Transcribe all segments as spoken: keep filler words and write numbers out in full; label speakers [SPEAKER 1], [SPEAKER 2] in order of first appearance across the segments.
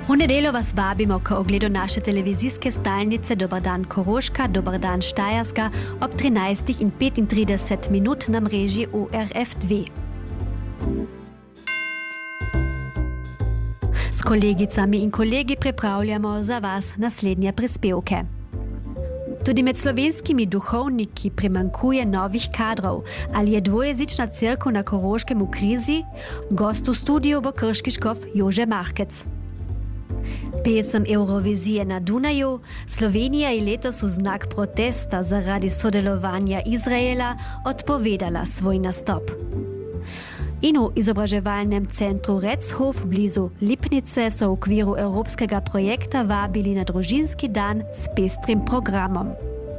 [SPEAKER 1] V nedeljo vas vabimo k ogledu naše televizijske stalnice Dobar dan Koroška, Dobar dan Štajerska ob trinajstih in petintrideset minut na mreži U R F dve. S kolegicami in kolegi pripravljamo za vas naslednje prispevke. Tudi med slovenskimi duhovniki primankuje novih kadrov. Ali je dvojezična cerkev na Koroškem v krizi? Gost v studiu bo krški škof Jože Markec. Pesem Eurovizije na Dunaju. Slovenija je letos v znak protesta zaradi sodelovanja Izraela odpovedala svoj nastop. In v izobraževalnem centru Rechof blizu Lipnice so v okviru evropskega projekta vabili na družinski dan s pestrim programom.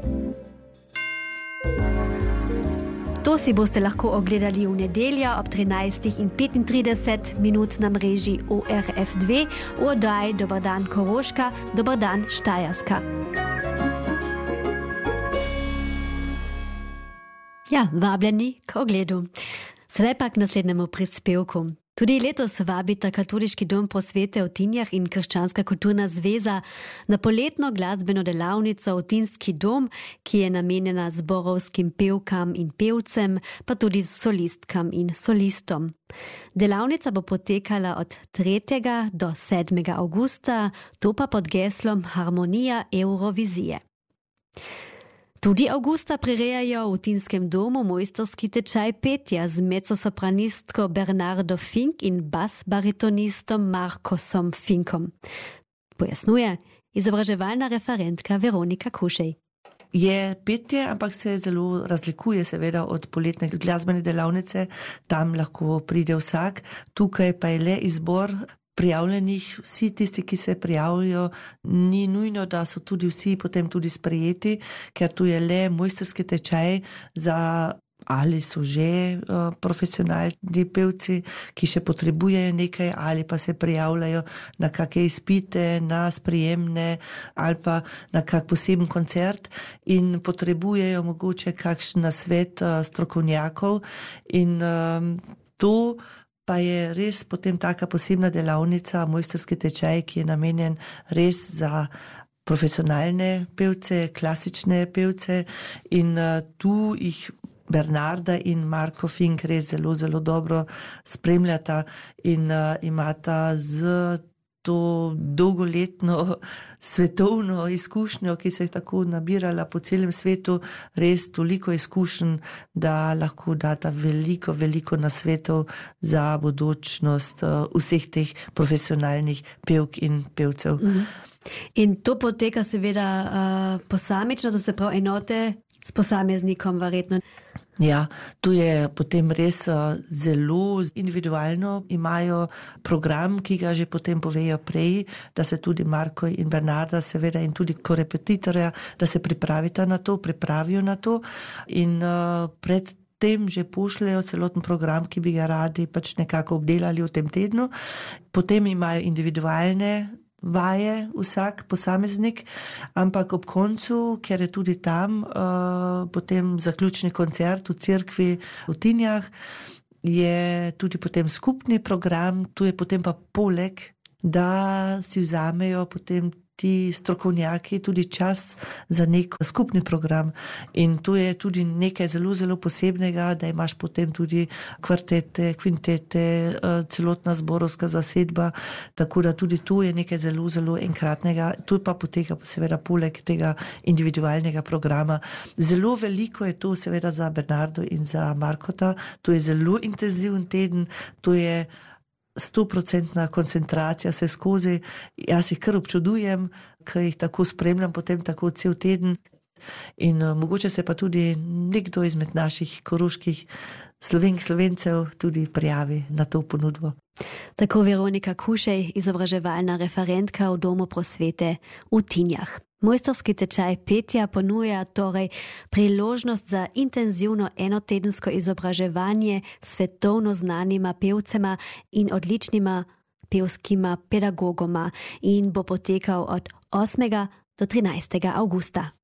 [SPEAKER 1] To si boste lahko ogledali v nedeljo ob trinajstih in petintrideset minut na mreži U R F dve v oddaji Dobar dan Koroška, Dobar dan Štajerska. Ja, vabljeni k ogledu. Sedaj pa k naslednjemu prispevku. Tudi letos vabita Katoliški dom prosvete v Tinjah in Krščanska kulturna zveza na poletno glasbeno delavnico Utinski dom, ki je namenjena zborovskim pevkam in pevcem, pa tudi solistkam in solistom. Delavnica bo potekala od tretjega do sedmega avgusta, to pa pod geslom Harmonija Eurovizije. Tudi avgusta prirejajo v Utinskem domu mojstrski tečaj petja z mezzosopranistko Bernardo Fink in bas-baritonistom Markosom Finkom. Pojasnjuje izobraževalna referentka Veronika Kušej.
[SPEAKER 2] Je petje, ampak se zelo razlikuje seveda od poletne glasbene delavnice. Tam lahko pride vsak, tukaj pa je le izbor prijavljenih. Vsi tisti, ki se prijavljajo, ni nujno, da so tudi vsi potem tudi sprejeti, ker tu je le mojstrski tečaj za ali so že uh, profesionalni pevci, ki še potrebujejo nekaj, ali pa se prijavljajo na kakšne izpite, na sprijemne ali pa na kak poseben koncert in potrebujejo mogoče kakšen nasvet uh, strokovnjakov in um, to pa je res potem taka posebna delavnica, mojstrski tečaj, ki je namenjen res za profesionalne pevce, klasične pevce in uh, tu jih Bernarda in Marko Fink res zelo, zelo dobro spremljata in uh, imata z to dolgoletno svetovno izkušnjo, ki se je tako nabirala po celem svetu, res toliko izkušenj, da lahko data veliko, veliko nasvetov za bodočnost vseh teh profesionalnih pevk in pevcev. Mm.
[SPEAKER 1] In to poteka seveda uh, posamično, to se pravi enote s posameznikom verjetno.
[SPEAKER 2] Ja, tu je potem res zelo individualno, imajo program, ki ga že potem povejo prej, da se tudi Marko in Bernarda seveda in tudi korepetitorja, da se pripravita na to, pripravijo na to in uh, pred tem že pošljajo celoten program, ki bi ga radi pač nekako obdelali v tem tednu. Potem imajo individualne vaje vsak posameznik, ampak ob koncu, ker je tudi tam uh, potem zaključni koncert v cerkvi v Tinjah, je tudi potem skupni program, tu je potem pa poleg, da si vzamejo potem ti strokovnjaki tudi čas za nek skupni program in tu je tudi nekaj zelo, zelo posebnega, da imaš potem tudi kvartete, kvintete, celotna zborovska zasedba, tako da tudi tu je nekaj zelo, zelo enkratnega, tu pa poteka seveda poleg tega individualnega programa. Zelo veliko je to seveda za Bernardo in za Markota, to je zelo intenziven teden, to je stoprocentna koncentracija se skozi. Jaz jih kar občudujem, ker jih tako spremljam potem tako cel teden in uh, mogoče se pa tudi nekdo izmed naših koroških Slovenk, Slovencev tudi prijavi na to ponudbo.
[SPEAKER 1] Tako Veronika Kušej, izobraževalna referentka v Domu prosvete v Tinjah. Mojstrski tečaj petja ponuja torej priložnost za intenzivno enotedensko izobraževanje svetovno znanima pevcema in odličnima pevskima pedagogoma in bo potekal od osmega do trinajstega avgusta.